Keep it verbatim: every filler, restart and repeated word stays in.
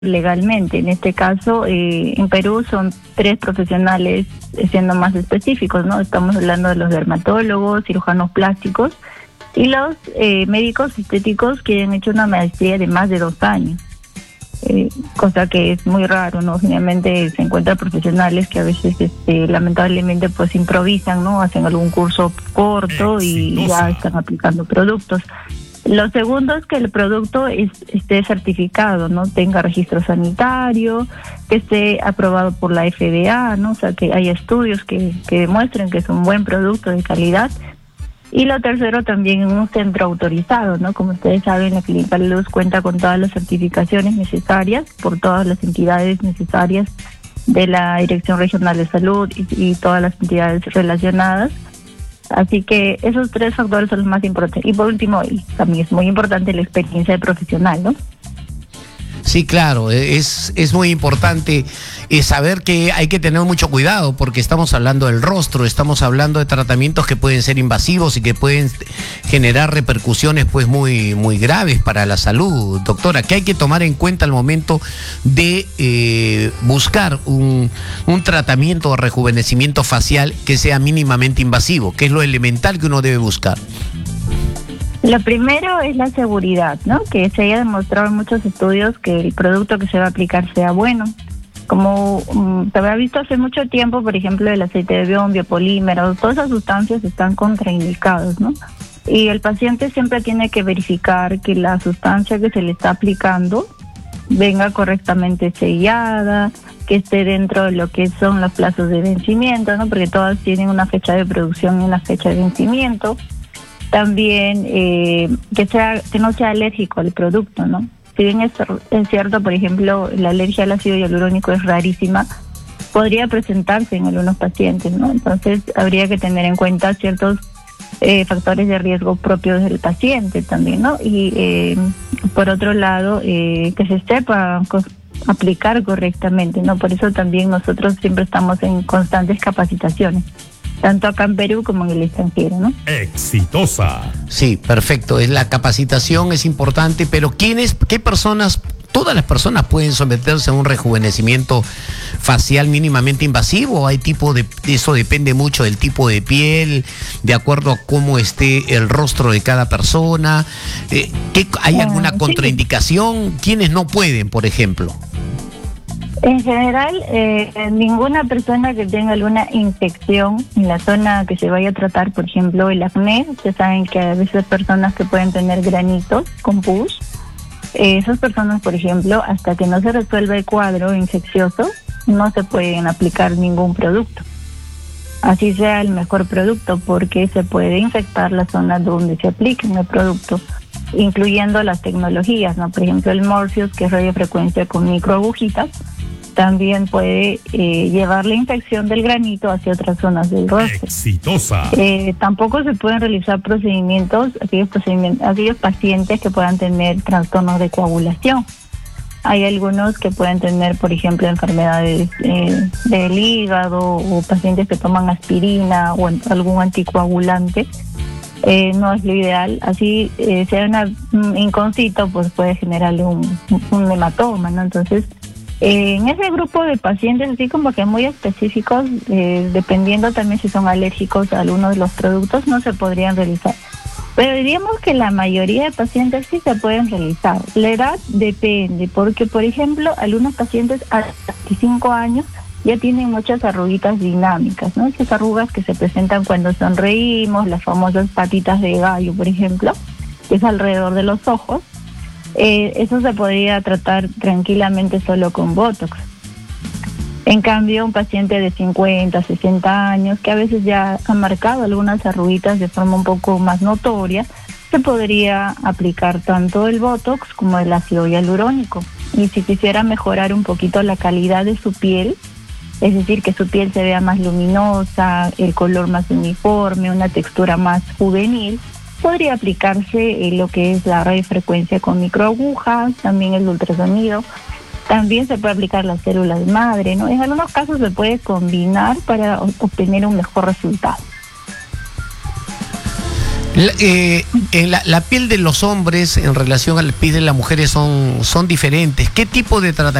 legalmente. En este caso, eh, en Perú son tres profesionales, eh, siendo más específicos, ¿no? Estamos hablando de los dermatólogos, cirujanos plásticos y los eh, médicos estéticos que han hecho una maestría de más de dos años. Eh, cosa que es muy raro, ¿no? Generalmente se encuentran profesionales que a veces este, lamentablemente pues improvisan, ¿no? Hacen algún curso corto Exitosa. Y ya están aplicando productos. Lo segundo es que el producto es, esté certificado, ¿no? Tenga registro sanitario, que esté aprobado por la F D A, ¿no? O sea, que haya estudios que, que demuestren que es un buen producto de calidad. Y lo tercero, también en un centro autorizado, ¿no? Como ustedes saben, la Clínica La Luz cuenta con todas las certificaciones necesarias por todas las entidades necesarias de la Dirección Regional de Salud y, y todas las entidades relacionadas. Así que esos tres factores son los más importantes. Y por último, y también es muy importante la experiencia del profesional, ¿no? Sí, claro, es, es muy importante eh, saber que hay que tener mucho cuidado porque estamos hablando del rostro, estamos hablando de tratamientos que pueden ser invasivos y que pueden generar repercusiones pues muy, muy graves para la salud. Doctora, ¿qué hay que tomar en cuenta al momento de eh, buscar un, un tratamiento de rejuvenecimiento facial que sea mínimamente invasivo? ¿Qué es lo elemental que uno debe buscar? Lo primero es la seguridad, ¿no? Que se haya demostrado en muchos estudios que el producto que se va a aplicar sea bueno. Como um, se había visto hace mucho tiempo, por ejemplo, el aceite de avión, biopolímeros, todas esas sustancias están contraindicados, ¿no? Y el paciente siempre tiene que verificar que la sustancia que se le está aplicando venga correctamente sellada, que esté dentro de lo que son los plazos de vencimiento, ¿no? Porque todas tienen una fecha de producción y una fecha de vencimiento. También eh, que sea que no sea alérgico al producto, ¿no? Si bien es, es cierto, por ejemplo, la alergia al ácido hialurónico es rarísima, podría presentarse en algunos pacientes, ¿no? Entonces habría que tener en cuenta ciertos eh, factores de riesgo propios del paciente también, ¿no? Y eh, por otro lado, eh, que se sepa aplicar correctamente, ¿no? Por eso también nosotros siempre estamos en constantes capacitaciones, tanto acá en Perú como en el extranjero, ¿no? Exitosa. Sí, perfecto. Es la capacitación es importante, pero ¿quiénes, qué personas, todas las personas pueden someterse a un rejuvenecimiento facial mínimamente invasivo? Hay tipo de, eso depende mucho del tipo de piel, de acuerdo a cómo esté el rostro de cada persona. Eh, ¿qué, ¿Hay alguna uh, contraindicación? Sí. ¿Quiénes no pueden, por ejemplo? En general, eh, ninguna persona que tenga alguna infección en la zona que se vaya a tratar, por ejemplo, el acné, ustedes saben que a veces hay personas que pueden tener granitos con pus, eh, esas personas, por ejemplo, hasta que no se resuelva el cuadro infeccioso, no se pueden aplicar ningún producto, así sea el mejor producto, porque se puede infectar la zona donde se aplique el producto, incluyendo las tecnologías, ¿no? Por ejemplo, el Morpheus, que es radiofrecuencia con microagujitas, también puede eh, llevar la infección del granito hacia otras zonas del rostro. Exitosa. Eh, tampoco se pueden realizar procedimientos, aquellos procedimientos, aquellos pacientes que puedan tener trastornos de coagulación. Hay algunos que pueden tener, por ejemplo, enfermedades eh, del hígado o pacientes que toman aspirina o algún anticoagulante. Eh, no es lo ideal. Así, eh, sea una, un inconcito, pues puede generarle un, un hematoma, ¿no? Entonces, Eh, en ese grupo de pacientes, así como que muy específicos, eh, dependiendo también si son alérgicos a alguno de los productos, no se podrían realizar. Pero diríamos que la mayoría de pacientes sí se pueden realizar. La edad depende, porque, por ejemplo, algunos pacientes a veinticinco años ya tienen muchas arruguitas dinámicas, ¿no? Esas arrugas que se presentan cuando sonreímos, las famosas patitas de gallo, por ejemplo, que es alrededor de los ojos. Eh, eso se podría tratar tranquilamente solo con Botox. En cambio, un paciente de cincuenta, sesenta años, que a veces ya ha marcado algunas arruguitas de forma un poco más notoria, se podría aplicar tanto el Botox como el ácido hialurónico. Y si quisiera mejorar un poquito la calidad de su piel, es decir, que su piel se vea más luminosa, el color más uniforme, una textura más juvenil, podría aplicarse eh, lo que es la radiofrecuencia con microagujas, también el ultrasonido. También se puede aplicar las células madre, ¿no? En algunos casos se puede combinar para obtener un mejor resultado. La, eh, en la, la piel de los hombres en relación a la piel de las mujeres son, son diferentes. ¿Qué tipo de tratamiento